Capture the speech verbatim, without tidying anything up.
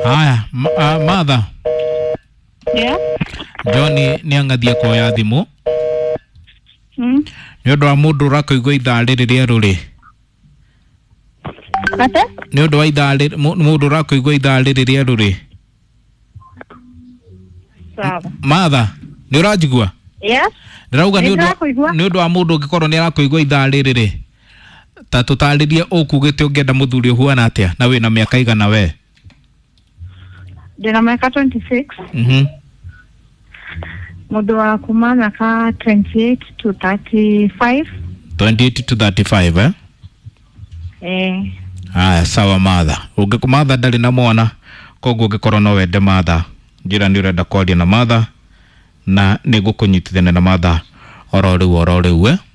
Haya, ma, uh, Martha. Yeah. Johnny ni angathia kuoya thimu. Mm. Ni undu wa mundu rakoigwa ithaa riri ruri. Ate? Ni undu wa ithaa mundu rakoigwa ithaa riri ruri. Sawa. Martha, ni urajigua? Yes. Ndirauga ni undu ni undu wa mundu ngikorwo ni arakoigwa ithaa riri. Ta tutaririe ukugite ungienda muthuri huana atia na wina miaka igana we? Ndina miaka twenty-six. Mhm. Mudu wa kumana ka twenty-eight to thirty-five. twenty-eight to thirty-five eh? Eh. Haya, sawa Martha. Ungiku Martha ndari na mwana, koguo ungikorwo no wende Martha. Njira ni urenda kwaria na Martha na nigukunyitithania na Martha oro riu oro riu eh?